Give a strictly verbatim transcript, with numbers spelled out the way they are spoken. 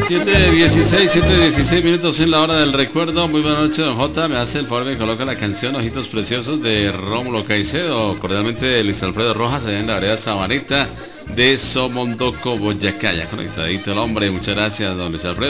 siete dieciséis, siete dieciséis minutos en la hora del recuerdo. Muy buena noche, don J. Me hace el favor, me coloca la canción Ojitos Preciosos de Rómulo Caicedo, cordialmente de Luis Alfredo Rojas, allá en la vereda Sabanita de Somondoco, Boyacá. Ya conectadito el hombre. Muchas gracias, don Luis Alfredo.